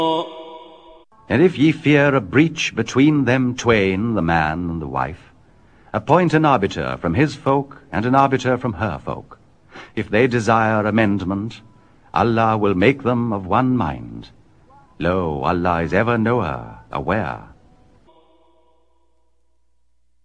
And if ye fear a breach between them twain, the man and the wife, appoint an arbiter from his folk and an arbiter from her folk. If they desire amendment, Allah will make them of one mind. Lo, Allah is ever knower, aware.